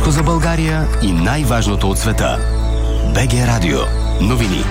Всичко за България и най-важното от света. БГ Радио. Новини.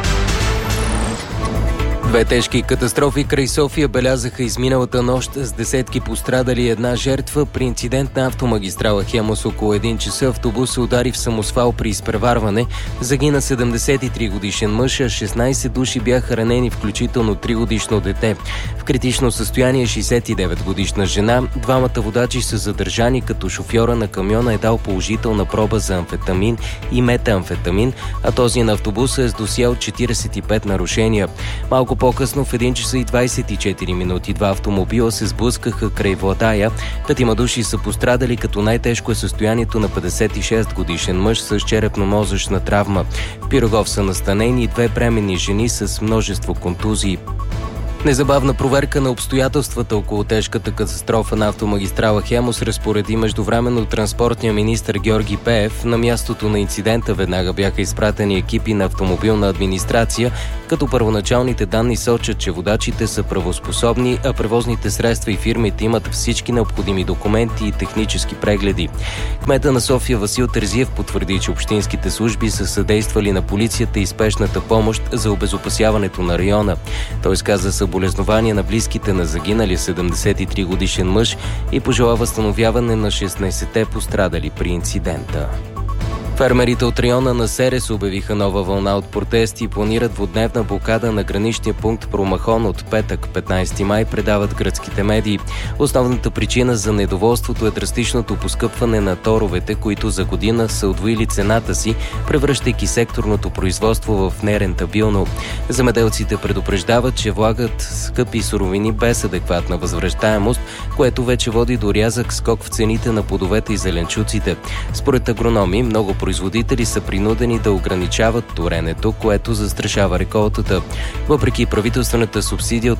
Две тежки катастрофи край София белязаха изминалата нощ с десетки пострадали и една жертва. При инцидент на автомагистрала Хемус около 1 часа автобус се удари в самосвал при изпреварване. Загина 73 годишен мъж, а 16 души бяха ранени, включително 3-годишно дете. В критично състояние 69 годишна жена. Двамата водачи са задържани, като шофьора на камиона е дал положителна проба за амфетамин и метамфетамин, а този на автобуса е с досие от 45 нарушения. Малко по-късно в 1 часа и 24 минути два автомобила се сблъскаха край Владая. 5 души са пострадали, като най-тежко е състоянието на 56 годишен мъж с черепно-мозъчна травма. В Пирогов са настанени 2 бременни жени с множество контузии. Незабавна проверка на обстоятелствата около тежката катастрофа на автомагистрала Хемус разпореди междувременно транспортния министър Георги Пеев. На мястото на инцидента веднага бяха изпратени екипи на автомобилна администрация, като първоначалните данни сочат, че водачите са правоспособни, а превозните средства и фирмите имат всички необходими документи и технически прегледи. Кмета на София Васил Терзиев потвърди, че общинските служби са съдействали на полицията и спешната помощ за обезопасяването на района. Той изказа съболезнования на близките на загиналия 73 годишен мъж и пожела възстановяване на 16-те пострадали при инцидента. Фермерите от района на Серес обявиха нова вълна от протести и планират двудневна блокада на граничния пункт Промахон от петък, 15 май, предават гръцките медии. Основната причина за недоволството е драстичното поскъпване на торовете, които за година са удвоили цената си, превръщайки секторното производство в нерентабилно. Земеделците предупреждават, че влагат скъпи суровини без адекватна възвръщаемост, което вече води до рязък скок в цените на плодовете и зеленчуците. Според агрономи, много производители са принудени да ограничават торенето, което застрашава реколтата. Въпреки правителствената субсидия от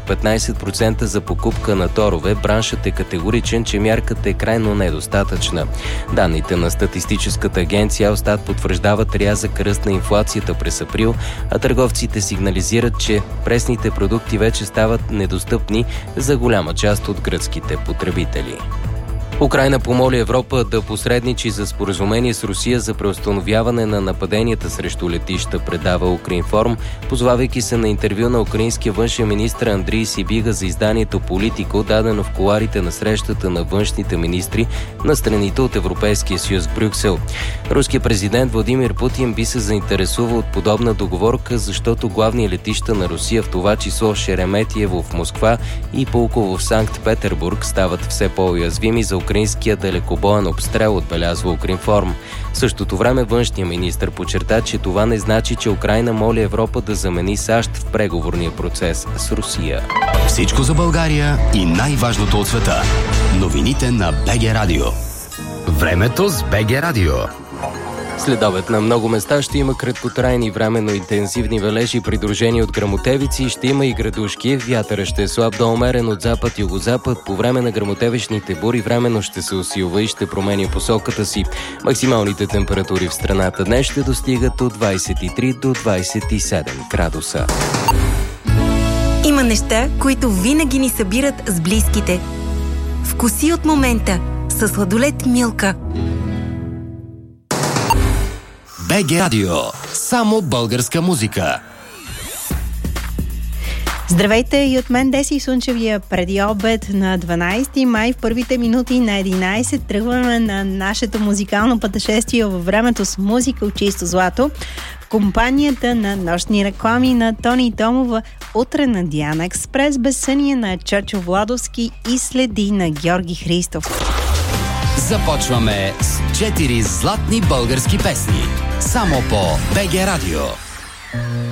15% за покупка на торове, браншът е категоричен, че мярката е крайно недостатъчна. Данните на статистическата агенция Елстат потвърждават рязък ръст на инфлацията през април, а търговците сигнализират, че пресните продукти вече стават недостъпни за голяма част от гръцките потребители. Украйна помоли Европа да посредничи за споразумение с Русия за преустановяване на нападенията срещу летища, предава Укринформ, позовавайки се на интервю на украинския външен министър Андрий Сибига за изданието Политико, дадено в кулоарите на срещата на външните министри на страните от Европейския съюз в Брюксел. Руският президент Владимир Путин би се заинтересувал от подобна договорка, защото главни летища на Русия, в това число Шереметиево в Москва и Пулково в Санкт-Петербург, стават все по-уязвими за украинския далекобоен обстрел, отбелязва Укринформ. В същото време външният министър подчерта, че това не значи, че Украйна моли Европа да замени САЩ в преговорния процес с Русия. Всичко за България и най-важното от света. Новините на БГ Радио. Времето с БГ Радио. Следобед на много места ще има краткотрайни временно интензивни валежи, придружени от гръмотевици, ще има и градушки. Вятъра ще е слаб до умерен от запад-югозапад. По време на гръмотевичните бури временно ще се усилва и ще променя посоката си. Максималните температури в страната днес ще достигат от 23 до 27 градуса. Има неща, които винаги ни събират с близките. Вкуси от момента със сладолед Милка. БГ Радио. Само българска музика. Здравейте и от мен Деси Сунчевия. Преди обед на 12 май в първите минути на 11 тръгваме на нашето музикално пътешествие във времето с музика от чисто злато. В компанията на нощни реклами на Тони Томова, утре на Диана Експрес, безсъние на Чочо Владовски и следи на Георги Христов. Започваме с 4 златни български песни. Само по БГ Радио.